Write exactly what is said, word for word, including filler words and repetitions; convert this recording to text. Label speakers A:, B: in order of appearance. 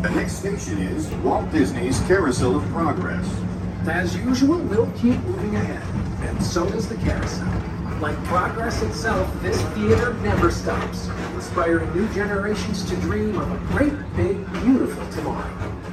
A: The next station is Walt Disney's Carousel of Progress.
B: As usual, we'll keep moving ahead, and so does the carousel. Like progress itself, this theater never stops, inspiring new generations to dream of a great, big, beautiful tomorrow.